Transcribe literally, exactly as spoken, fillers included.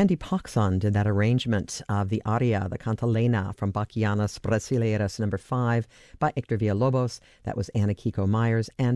Andy Poxon did that arrangement of the aria, the Cantalena from Bachianas Brasileiras number five by Hector Villalobos. That was Anna Kiko Myers and